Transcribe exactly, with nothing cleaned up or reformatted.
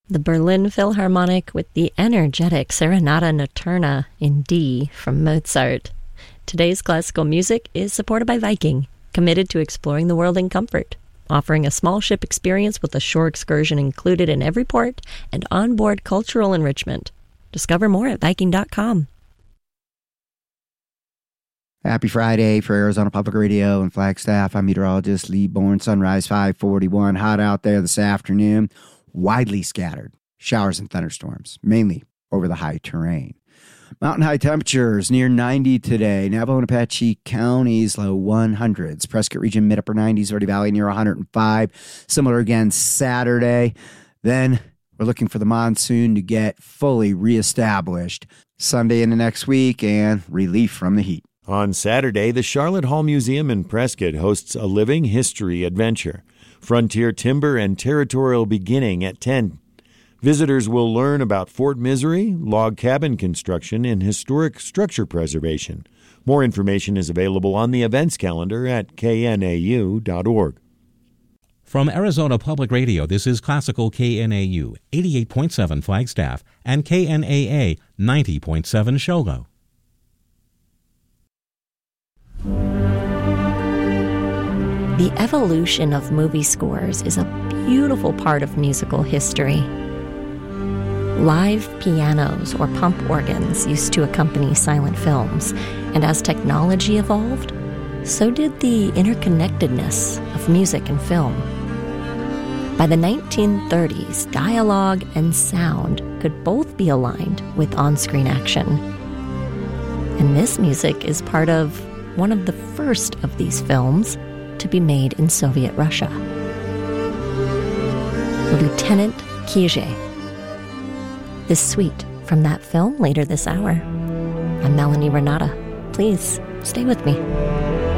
the Berlin Philharmonic with the energetic Serenata Notturna in D from Mozart. Today's classical music is supported by Viking, committed to exploring the world in comfort, offering a small ship experience with a shore excursion included in every port and onboard cultural enrichment. Discover more at Viking dot com. Happy Friday for Arizona Public Radio and Flagstaff. I'm meteorologist Lee Bourne. Sunrise five forty-one. Hot out there this afternoon. Widely scattered showers and thunderstorms, mainly over the high terrain. Mountain high temperatures near ninety today. Navajo and Apache counties low one hundreds. Prescott region mid upper nineties. Verde Valley near one hundred five. Similar again Saturday. Then we're looking for the monsoon to get fully reestablished Sunday into next week and relief from the heat. On Saturday, the Charlotte Hall Museum in Prescott hosts a living history adventure. Frontier Timber and Territorial Beginning at ten. Visitors will learn about Fort Misery, log cabin construction, and historic structure preservation. More information is available on the events calendar at K N A U dot org. From Arizona Public Radio, this is Classical K N A U, eighty-eight point seven Flagstaff, and K N A A, ninety point seven Shogo. The evolution of movie scores is a beautiful part of musical history. Live pianos or pump organs used to accompany silent films, and as technology evolved, so did the interconnectedness of music and film. By the nineteen thirties, dialogue and sound could both be aligned with on-screen action. And this music is part of one of the first of these films to be made in Soviet Russia. Lieutenant Kije. This suite from that film later this hour. I'm Melanie Renata. Please stay with me.